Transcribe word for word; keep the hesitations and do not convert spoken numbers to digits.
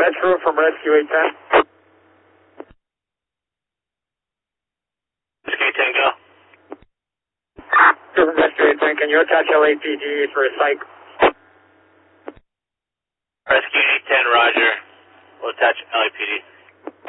Metro from Rescue eight ten. Rescue ten, go. From Rescue eight ten, can you attach L A P D for a psych? Rescue eight ten, roger. We'll attach L A P D.